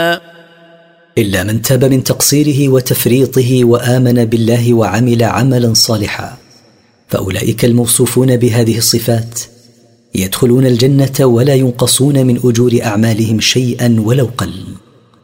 إلا من تاب من تقصيره وتفريطه وآمن بالله وعمل عملا صالحا، فأولئك الموصوفون بهذه الصفات يدخلون الجنة ولا ينقصون من أجور أعمالهم شيئا ولو قل.